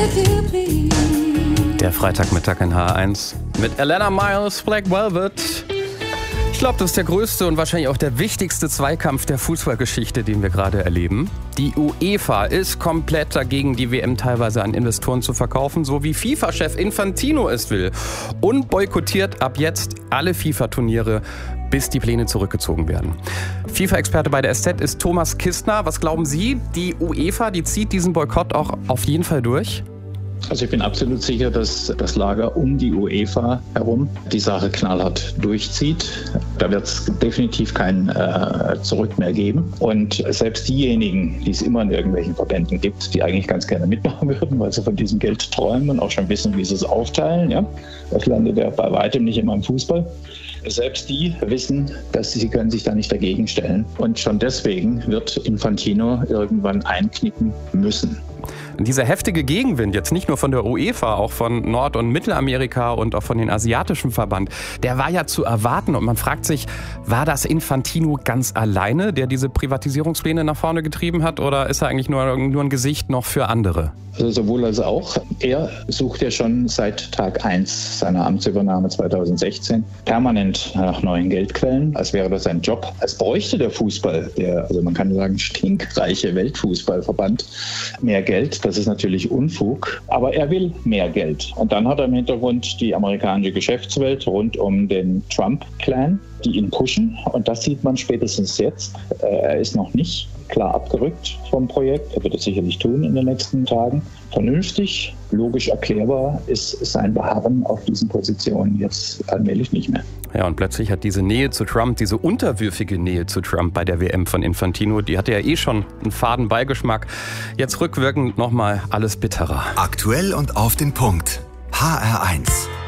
Der Freitagmittag in H1 mit Alana Miles, Black Velvet. Ich glaube, das ist der größte und wahrscheinlich auch der wichtigste Zweikampf der Fußballgeschichte, den wir gerade erleben. Die UEFA ist komplett dagegen, die WM teilweise an Investoren zu verkaufen, so wie FIFA-Chef Infantino es will. Und boykottiert ab jetzt alle FIFA-Turniere, bis die Pläne zurückgezogen werden. FIFA-Experte bei der SZ ist Thomas Kistner. Was glauben Sie, die UEFA, die zieht diesen Boykott auch auf jeden Fall durch? Also ich bin absolut sicher, dass das Lager um die UEFA herum die Sache knallhart durchzieht. Da wird es definitiv kein Zurück mehr geben. Und selbst diejenigen, die es immer in irgendwelchen Verbänden gibt, die eigentlich ganz gerne mitmachen würden, weil sie von diesem Geld träumen und auch schon wissen, wie sie es aufteilen. Ja? Das landet ja bei weitem nicht immer im Fußball. Selbst die wissen, dass sie können sich da nicht dagegen stellen. Und schon deswegen wird Infantino irgendwann einknicken müssen. Dieser heftige Gegenwind, jetzt nicht nur von der UEFA, auch von Nord- und Mittelamerika und auch von den asiatischen Verband, der war ja zu erwarten. Und man fragt sich, war das Infantino ganz alleine, der diese Privatisierungspläne nach vorne getrieben hat? Oder ist er eigentlich nur ein Gesicht noch für andere? Also sowohl als auch. Er sucht ja schon seit Tag 1 seiner Amtsübernahme 2016 permanent nach neuen Geldquellen, als wäre das sein Job. Als bräuchte der Fußball, also man kann sagen stinkreiche Weltfußballverband, mehr Geld. Das ist natürlich Unfug, aber er will mehr Geld. Und dann hat er im Hintergrund die amerikanische Geschäftswelt rund um den Trump-Clan, die ihn pushen. Und das sieht man spätestens jetzt. Er ist noch nicht klar abgerückt vom Projekt. Er wird es sicherlich tun in den nächsten Tagen. Vernünftig, logisch erklärbar ist sein Beharren auf diesen Positionen jetzt allmählich nicht mehr. Ja, und plötzlich hat diese Nähe zu Trump, diese unterwürfige Nähe zu Trump bei der WM von Infantino, die hatte ja eh schon einen faden Beigeschmack. Jetzt rückwirkend nochmal alles bitterer. Aktuell und auf den Punkt. HR1.